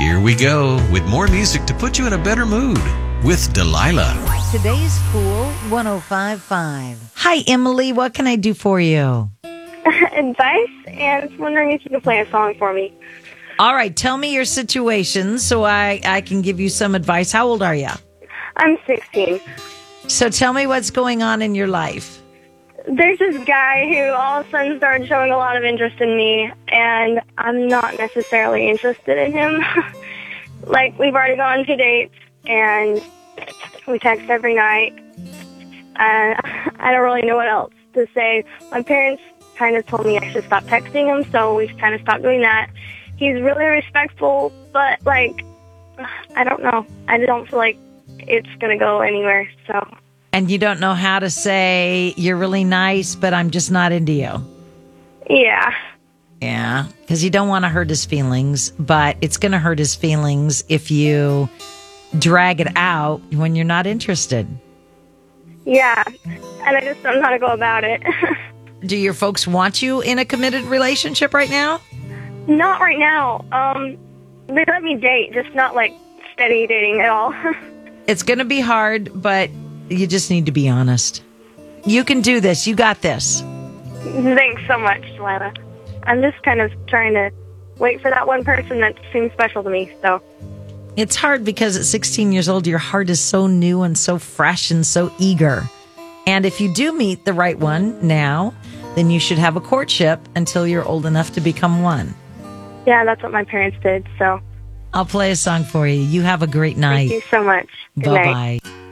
Here we go with more music to put you in a better mood with Delilah. Today's Cool 105.5. Hi, Emily. What can I do for you? Advice, and I was wondering if you could play a song for me. All right. Tell me your situation so I can give you some advice. How old are you? I'm 16. So tell me what's going on in your life. There's this guy who all of a sudden started showing a lot of interest in me, and I'm not necessarily interested in him. Like, we've already gone to dates, and we text every night. I don't really know what else to say. My parents kind of told me I should stop texting him, so we've kind of stopped doing that. He's really respectful, but, like, I don't know. I don't feel like it's going to go anywhere, so... And you don't know how to say, you're really nice, but I'm just not into you. Yeah. Yeah, because you don't want to hurt his feelings, but it's going to hurt his feelings if you drag it out when you're not interested. Yeah, and I just don't know how to go about it. Do your folks want you in a committed relationship right now? Not right now. They let me date, just not, like, steady dating at all. It's going to be hard, but... You just need to be honest. You can do this. You got this. Thanks so much, Delilah. I'm just kind of trying to wait for that one person that seems special to me, so. It's hard because at 16 years old, your heart is so new and so fresh and so eager. And if you do meet the right one now, then you should have a courtship until you're old enough to become one. Yeah, that's what my parents did, so. I'll play a song for you. You have a great night. Thank you so much. Good night. Bye-bye.